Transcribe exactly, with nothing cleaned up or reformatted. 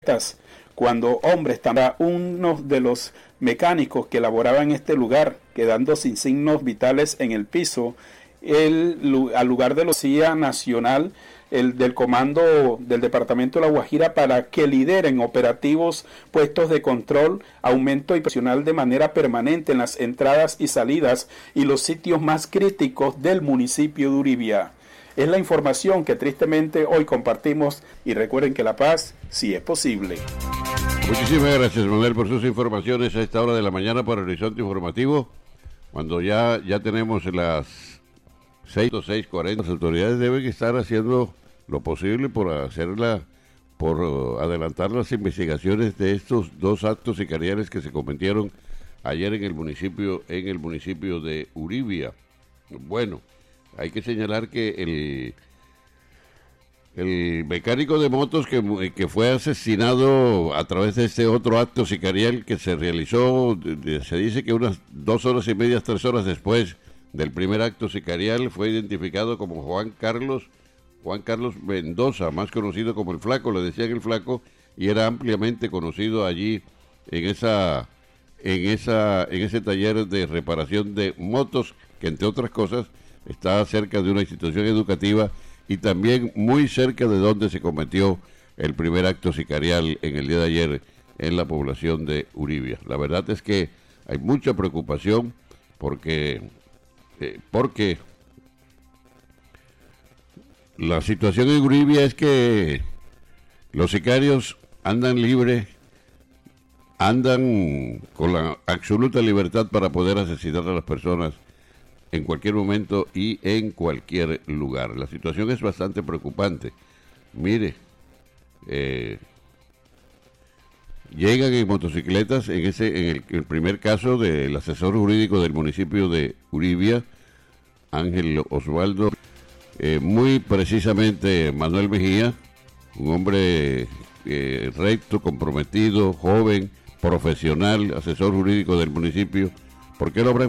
cuando hombres, también uno de los mecánicos que laboraban en este lugar, quedando sin signos vitales en el piso, el, al lugar de la Policía Nacional, el del comando del Departamento de La Guajira, para que lideren operativos, puestos de control, aumento y personal de manera permanente en las entradas y salidas y los sitios más críticos del municipio de Uribia. Es la información que tristemente hoy compartimos, y recuerden que la paz sí es posible. Muchísimas gracias, Manuel, por sus informaciones a esta hora de la mañana para Horizonte Informativo, cuando ya, ya tenemos las seis o seis cuarenta. Las autoridades deben estar haciendo lo posible por hacerla, por uh, adelantar las investigaciones de estos dos actos sicariales que se cometieron ayer en el municipio, en el municipio de Uribia. Bueno, hay que señalar que el, el mecánico de motos que, que fue asesinado a través de este otro acto sicarial que se realizó, se dice que unas dos horas y media, tres horas después del primer acto sicarial, fue identificado como Juan Carlos, Juan Carlos Mendoza, más conocido como el Flaco, le decían el Flaco, y era ampliamente conocido allí en esa, en esa, en ese taller de reparación de motos, que entre otras cosas está cerca de una institución educativa y también muy cerca de donde se cometió el primer acto sicarial en el día de ayer en la población de Uribia. La verdad es que hay mucha preocupación porque, eh, porque la situación en Uribia es que los sicarios andan libres, andan con la absoluta libertad para poder asesinar a las personas en cualquier momento y en cualquier lugar. La situación es bastante preocupante. Mire, eh, llegan en motocicletas, en ese, en el, el primer caso del asesor jurídico del municipio de Uribia, Ángel Osvaldo, eh, muy precisamente Manuel Mejía, un hombre eh, recto, comprometido, joven, profesional, asesor jurídico del municipio. ¿Por qué lo habrán